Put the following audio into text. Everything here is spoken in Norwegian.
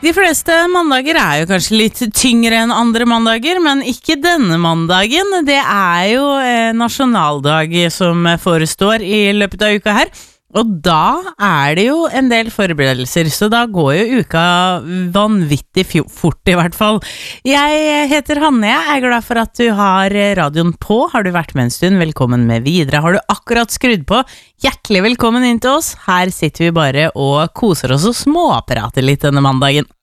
De fleste mandager jo kanskje litt tyngre enn andre mandager, men ikke denne mandagen. Det jo nasjonaldag som forestår I løpet av uka her, og da det jo en del forberedelser, så da går jo uka vanvittig fort I hvert fall. Jeg heter Hanne, jeg glad for at du har radioen på. Har du vært med en stund, velkommen med videre. Har du akkurat skrudd på, hjertelig velkommen inn til oss. Her sitter vi bare og koser oss og småprater litt denne mandagen.